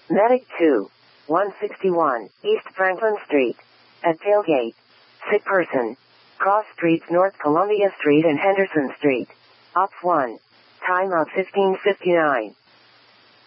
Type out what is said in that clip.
Medic 2. 161, East Franklin Street. At tailgate. Sick person. Cross streets North Columbia Street and Henderson Street. Ops 1. Time of 15:59.